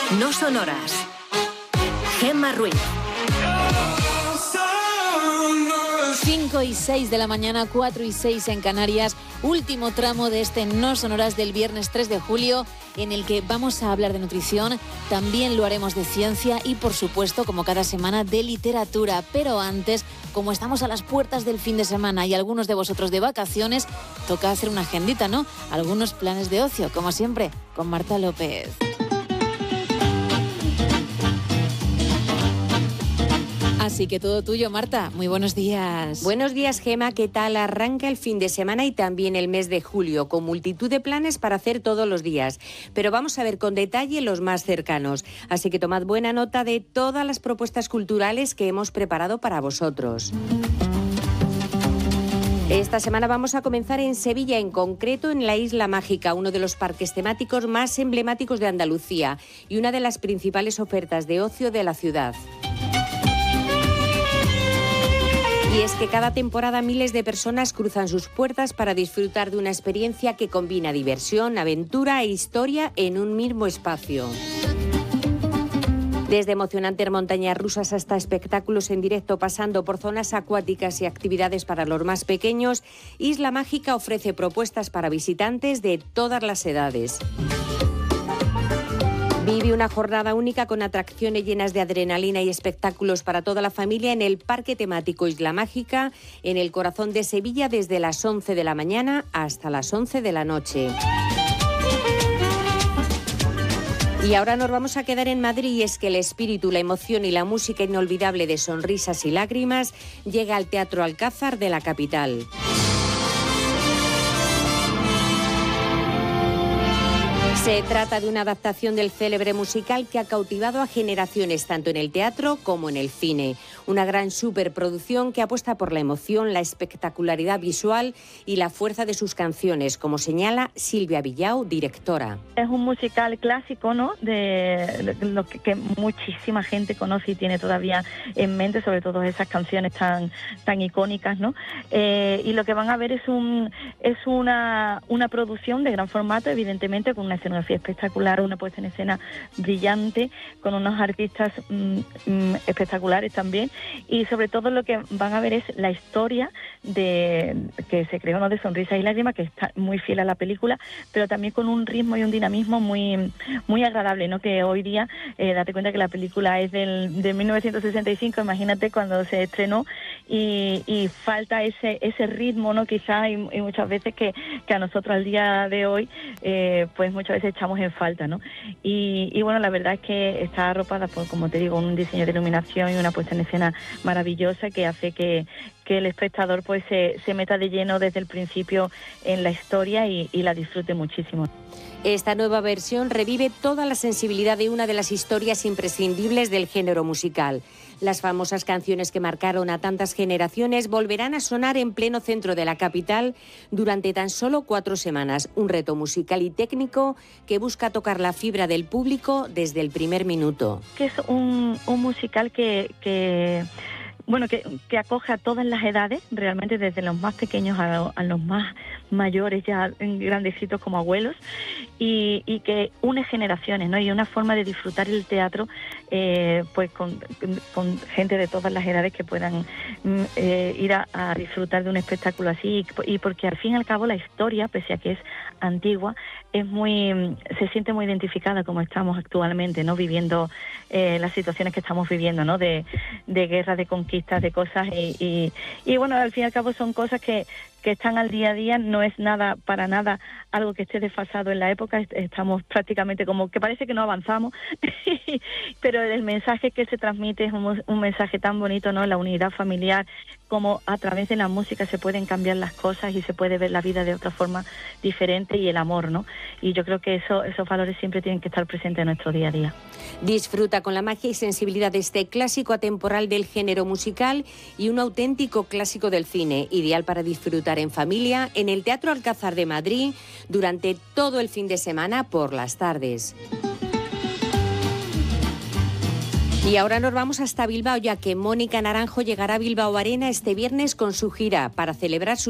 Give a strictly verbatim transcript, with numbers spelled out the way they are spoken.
No sonoras. Gemma Ruiz. cinco y seis de la mañana, cuatro y seis en Canarias, último tramo de este No Sonoras del viernes tres de julio, en el que vamos a hablar de nutrición, también lo haremos de ciencia y, por supuesto, como cada semana, de literatura. Pero antes, como estamos a las puertas del fin de semana y algunos de vosotros de vacaciones, toca hacer una agendita, ¿no? Algunos planes de ocio, como siempre, con Marta López. Así que todo tuyo, Marta. Muy buenos días. Buenos días, Gema. ¿Qué tal? Arranca el fin de semana y también el mes de julio, con multitud de planes para hacer todos los días. Pero vamos a ver con detalle los más cercanos. Así que tomad buena nota de todas las propuestas culturales que hemos preparado para vosotros. Esta semana vamos a comenzar en Sevilla, en concreto en la Isla Mágica, uno de los parques temáticos más emblemáticos de Andalucía y una de las principales ofertas de ocio de la ciudad. Y es que cada temporada miles de personas cruzan sus puertas para disfrutar de una experiencia que combina diversión, aventura e historia en un mismo espacio. Desde emocionantes montañas rusas hasta espectáculos en directo, pasando por zonas acuáticas y actividades para los más pequeños, Isla Mágica ofrece propuestas para visitantes de todas las edades. Vive una jornada única con atracciones llenas de adrenalina y espectáculos para toda la familia en el Parque Temático Isla Mágica, en el corazón de Sevilla, desde las once de la mañana hasta las once de la noche. Y ahora nos vamos a quedar en Madrid, y es que el espíritu, la emoción y la música inolvidable de Sonrisas y Lágrimas llega al Teatro Alcázar de la capital. Se trata de una adaptación del célebre musical que ha cautivado a generaciones tanto en el teatro como en el cine. Una gran superproducción que apuesta por la emoción, la espectacularidad visual y la fuerza de sus canciones, como señala Silvia Villao, directora. Es un musical clásico, ¿no?, de lo que, que muchísima gente conoce y tiene todavía en mente, sobre todo esas canciones tan tan icónicas, ¿no? Eh, y lo que van a ver es un es una una producción de gran formato, evidentemente, con una escenografía espectacular, una puesta en escena brillante, con unos artistas mmm, mmm, espectaculares también, y sobre todo lo que van a ver es la historia de que se creó, ¿no?, de Sonrisas y Lágrimas, que está muy fiel a la película, pero también con un ritmo y un dinamismo muy muy agradable, ¿no? Que hoy día, eh, date cuenta que la película es del, de mil novecientos sesenta y cinco, imagínate cuando se estrenó, y, y falta ese ese ritmo, ¿no?, quizás, y, y muchas veces que, que a nosotros al día de hoy, eh, pues muchas veces echamos en falta, ¿no? Y, y bueno, la verdad es que está arropada por, como te digo, un diseño de iluminación y una puesta en escena maravillosa que hace que, que el espectador pues se, se meta de lleno desde el principio en la historia y, y la disfrute muchísimo. Esta nueva versión revive toda la sensibilidad de una de las historias imprescindibles del género musical. Las famosas canciones que marcaron a tantas generaciones volverán a sonar en pleno centro de la capital durante tan solo cuatro semanas. Un reto musical y técnico que busca tocar la fibra del público desde el primer minuto. Que es un, un musical que... que... Bueno, que, que acoge a todas las edades, realmente desde los más pequeños a, a los más mayores, ya grandecitos como abuelos, y, y que une generaciones, ¿no? Y una forma de disfrutar el teatro, eh, pues con, con gente de todas las edades que puedan eh, ir a, a disfrutar de un espectáculo así, y, y porque al fin y al cabo la historia, pese a que es antigua, es muy se siente muy identificada como estamos actualmente, ¿no?, viviendo eh, las situaciones que estamos viviendo, ¿no?, de, de guerra, de conquistas, de cosas, y, y, y bueno, al fin y al cabo son cosas que que están al día a día, no es nada, para nada, algo que esté desfasado en la época. Estamos prácticamente como que parece que no avanzamos, pero el mensaje que se transmite es un, un mensaje tan bonito, ¿no?, la unidad familiar, como a través de la música se pueden cambiar las cosas y se puede ver la vida de otra forma diferente, y el amor, ¿no? Y yo creo que eso, esos valores siempre tienen que estar presentes en nuestro día a día. Disfruta con la magia y sensibilidad de este clásico atemporal del género musical y un auténtico clásico del cine, ideal para disfrutar en familia en el Teatro Alcázar de Madrid durante todo el fin de semana por las tardes. Y ahora nos vamos hasta Bilbao, ya que Mónica Naranjo llegará a Bilbao Arena este viernes con su gira para celebrar su